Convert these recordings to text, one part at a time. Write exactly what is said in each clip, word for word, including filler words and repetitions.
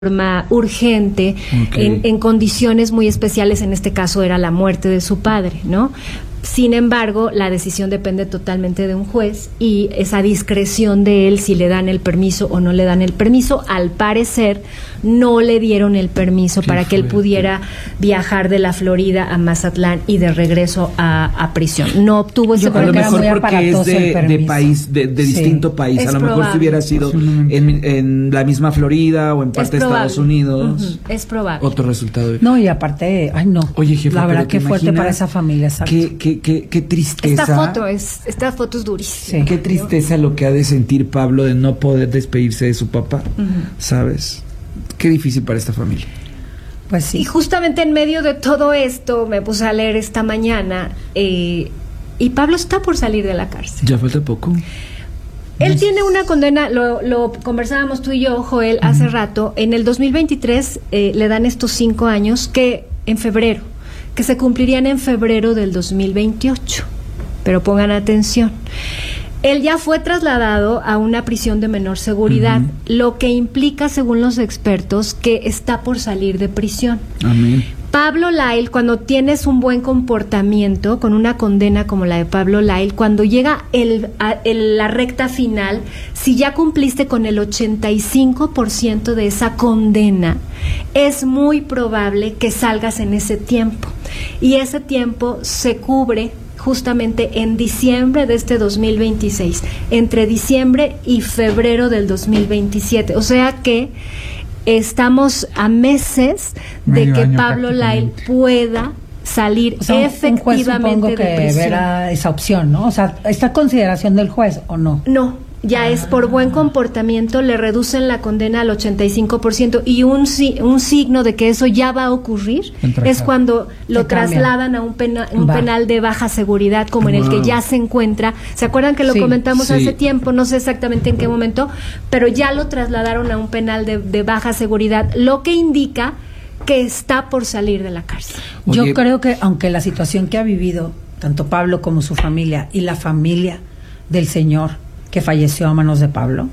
forma urgente, okay. en, en condiciones muy especiales. En este caso era la muerte de su padre, ¿no? Sin embargo, la decisión depende totalmente de un juez y esa discreción de él, si le dan el permiso o no le dan el permiso. Al parecer, no le dieron el permiso para que él pudiera viajar de la Florida a Mazatlán y de regreso a, a prisión. No obtuvo ese permiso. A lo mejor porque es de, de país, de, de sí. distinto país. Es a lo probable. mejor si hubiera sido en, en la misma Florida o en parte de Estados Unidos. Uh-huh. Es probable. Otro resultado. No, y aparte, ay no. Oye, jefe, la verdad que fuerte para esa familia. Qué, qué, qué, qué tristeza. Esta foto es, esta foto es durísima. Sí. Qué tristeza lo que ha de sentir Pablo de no poder despedirse de su papá, uh-huh. ¿sabes? Qué difícil para esta familia. Pues sí. Y justamente en medio de todo esto me puse a leer esta mañana eh, y Pablo está por salir de la cárcel. Ya falta poco. Él tiene una condena, lo, lo conversábamos tú y yo, Joel, uh-huh. hace rato. En el dos mil veintitrés eh, le dan estos cinco años que en febrero, que se cumplirían en febrero del dos mil veintiocho. Pero pongan atención. Él ya fue trasladado a una prisión de menor seguridad, uh-huh. lo que implica, según los expertos, que está por salir de prisión. Amén. Pablo Lyle, cuando tienes un buen comportamiento, con una condena como la de Pablo Lyle, cuando llega el, a, el, la recta final, si ya cumpliste con el ochenta y cinco por ciento de esa condena, es muy probable que salgas en ese tiempo. Y ese tiempo se cubre justamente en diciembre de este dos mil veintiséis, entre diciembre y febrero del dos mil veintisiete. O sea que estamos a meses de que Pablo Lyle pueda salir, o sea, efectivamente un juez, supongo de que prisión. Verá esa opción, ¿no? O sea, ¿está a consideración del juez o no? No. Ya ah. es por buen comportamiento, le reducen la condena al ochenta y cinco por ciento y un, un signo de que eso ya va a ocurrir Entrajado. es cuando lo trasladan a un, pena, un penal de baja seguridad como wow. en el que ya se encuentra. ¿Se acuerdan que lo sí. comentamos sí. hace tiempo? No sé exactamente en qué momento, pero ya lo trasladaron a un penal de, de baja seguridad, lo que indica que está por salir de la cárcel. Oye. Yo creo que aunque la situación que ha vivido tanto Pablo como su familia y la familia del señor que falleció a manos de Pablo,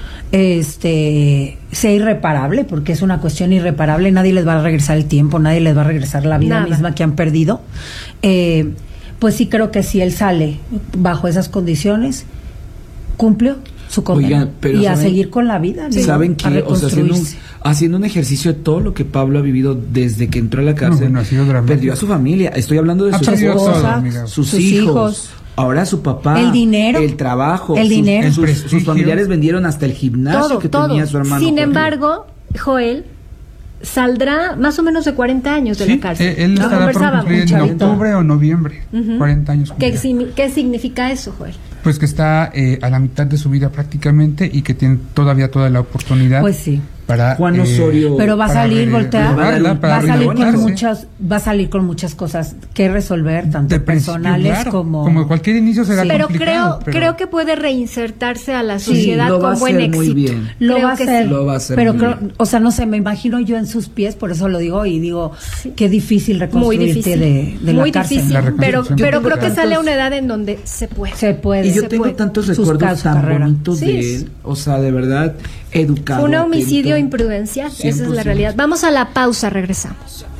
este, sea irreparable, porque es una cuestión irreparable, nadie les va a regresar el tiempo, nadie les va a regresar la vida Nada. misma que han perdido, eh, pues sí creo que si él sale bajo esas condiciones, cumplió su condena. Oigan, pero y a saben, seguir con la vida. Sí. ¿Saben qué? O sea, haciendo un, haciendo un ejercicio de todo lo que Pablo ha vivido desde que entró a la cárcel, no, bueno, perdió a su familia, estoy hablando de sus esposa, sus, sus hijos, hijos ahora su papá, el dinero, el trabajo, el sus, dinero, sus, sus familiares vendieron hasta el gimnasio todo, que todo. tenía su hermano. Sin embargo, Joel saldrá más o menos de cuarenta años de sí, la cárcel. Eh, él estará por cumplir en octubre o noviembre, uh-huh. cuarenta años. ¿Qué, ¿Qué significa eso, Joel? Pues que está eh, a la mitad de su vida prácticamente y que tiene todavía toda la oportunidad. Pues sí. Para, Juan Osorio, eh, pero va a salir voltear, va, va a salir con sí. muchas, va a salir con muchas cosas que resolver, tanto personales claro, como como cualquier inicio será sí. pero complicado. Creo, pero creo que puede reinsertarse a la sociedad sí, con buen éxito. Muy bien. Lo creo va a hacer, sí. lo va a hacer. Pero creo, o sea, no sé, me imagino yo en sus pies, por eso lo digo y digo sí. qué difícil reconstruirte muy difícil. de, de muy la cárcel. Difícil, la pero pero creo tantos, que sale a una edad en donde se puede. Se puede. Y yo se tengo puede. tantos recuerdos casos, tan carrera. bonitos sí. de él, o sea, de verdad educado. Fue un homicidio imprudencial. Esa es la realidad. Vamos a la pausa, regresamos.